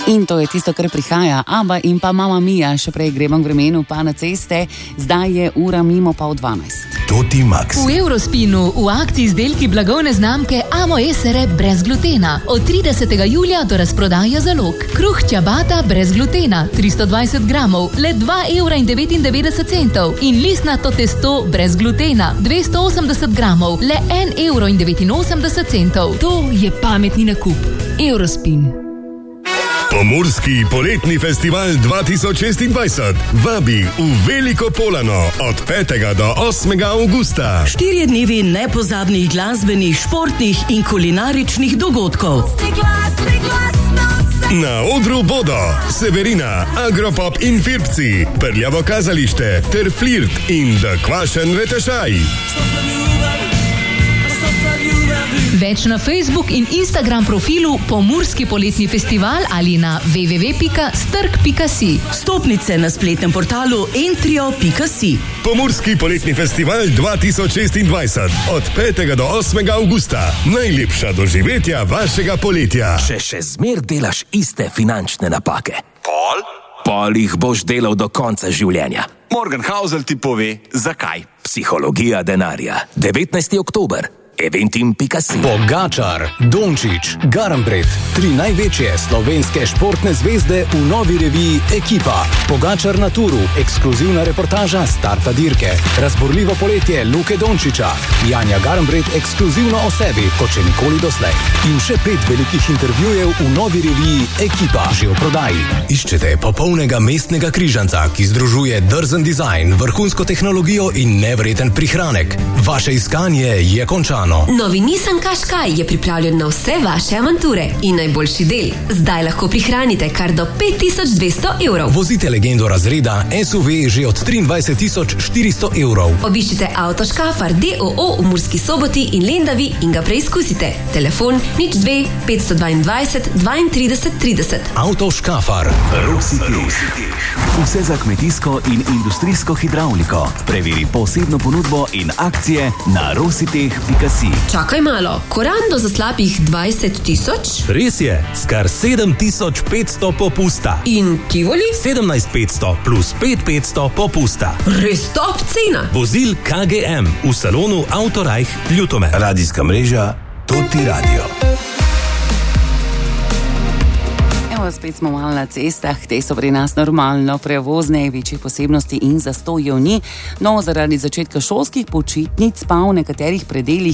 In to je tisto, kar prihaja. Abba in pa Mamma Mia, še prej gremo k vremenu, pa na ceste. Zdaj je ura mimo pol 12. Toti Max. V Eurospinu v akciji izdelki blagovne znamke Amo Esere brez glutena. Od 30. julija do razprodaja zalog. Kruh ciabatta brez glutena, 320 gramov, le 2,99 evra. In listnato testo brez glutena, 280 gramov, le 1,89 evra. To je pametni nakup. Eurospin. Pomurski poletni festival 2026 vabi v Veliko Polano od 5. do 8. avgusta. 4 dnevi nepozabnih glasbenih, športnih in kulinaričnih dogodkov. Na odru bodo Severina, Agropop in Firpci, Prljavo kazalište ter Flirt in The Kvašen Retešaj. Več na Facebook in Instagram profilu Pomurski poletni festival ali na www.strg.si. Stopnice na spletnem portalu entrio.si. Pomurski poletni festival 2026 od 5. do 8. avgusta. Najlepša doživetja vašega poletja. Če še zmer delaš iste finančne napake, pol jih boš delal do konca življenja. Morgan Housel ti pove, zakaj. Psihologija denarja. 19. oktober. Eventim.si. Pogačar, Dončić, Garnbret, 3 največje slovenske športne zvezde v novi reviji Ekipa. Pogačar na turu, ekskluzivna reportaža starta dirke. Razborljivo poletje Luke Dončića. Janja Garnbret ekskluzivno o sebi, kot še nikoli doslej. In še 5 velikih intervjujev v novi reviji Ekipa, že v prodaji. Iščete popolnega mestnega križanca, ki združuje drzen dizajn, vrhunsko tehnologijo in nevreten prihranek. Vaše iskanje je končano. Novi Nissan Qashqai je pripravljen na vse vaše avanture in najboljši del. Zdaj lahko prihranite kar do 5200 evrov. Vozite legendo razreda SUV že od 23.400 evrov. Obiščite Auto Škafar d.o.o. v Murski Soboti in Lendavi in ga preizkusite. Telefon 02 522 32 30. Auto Škafar. Roxy Plus. Vse za kmetijsko in industrijsko hidravliko. Preveri posebno ponudbo in akcije na rositeh.si. Čakaj malo, korando za slabih 20 000? Res je, skar 7500 popusta. In Tivoli? 17500 plus 5500 popusta. Res top cena. Vozil KGM v salonu Autorajh Ljutomer. Radijska mreža Toti Radio. Spet smo malo na cestah, te so pri nas normalno prevozne, večjih posebnosti in zastojev ni. No, zaradi začetka šolskih počitnic pa v nekaterih predelih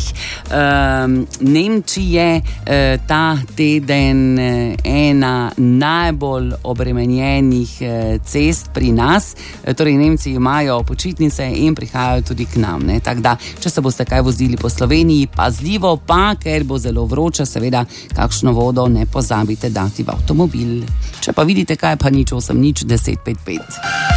Nemčije ta teden ena najbolj obremenjenih cest pri nas. Torej, Nemci imajo počitnice in prihajajo tudi k nam. Tako da, če se boste kaj vozili po Sloveniji, pazljivo pa, ker bo zelo vroča, seveda, kakšno vodo ne pozabite dati v avtomobil. Če pa vidite kaj, pa nič 8 nič 10 5 5.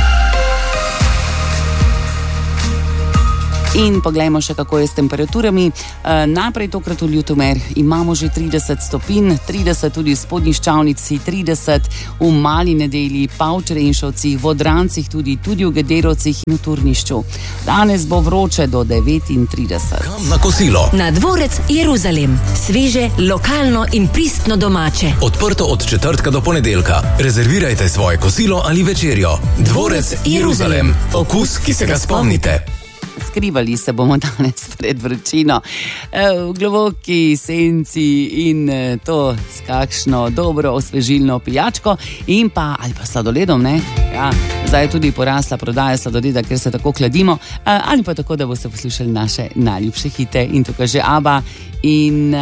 In poglejmo še, kako je s temperaturami. Najprej tokrat v Ljutomer imamo že 30 stopinj, 30 tudi v Spodnji Ščavnici, 30 v Mali Nedelji, Pavčrenšovcih, v Odrancih tudi v Gederovcih in v Turnišču. Danes bo vroče do 39. Kam na kosilo? Na dvorec Jeruzalem. Sveže, lokalno in pristno domače. Odprto od četrtka do ponedeljka. Rezervirajte svoje kosilo ali večerjo. Dvorec Jeruzalem. Okus, ki se ga spomnite. Skrivali se bomo danes pred vročino v globoki senci in to s kakšno dobro osvežilno pijačko in pa ali pa sladoledom, ne? Ja, zdaj je tudi porasla prodaja sladoleda, ker se tako hladimo, ali pa tako, da boste poslušali naše najljubše hite in tukaj že Abba in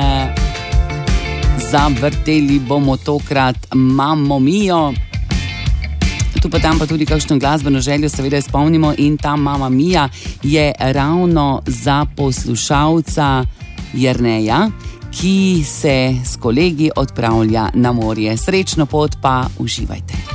zavrteli bomo tokrat Mammo Mio. Tu pa tam pa tudi kakšno glasbeno željo seveda izpolnimo in ta Mamma Mia je ravno za poslušalca Jerneja, ki se s kolegi odpravlja na morje. Srečno pot pa uživajte.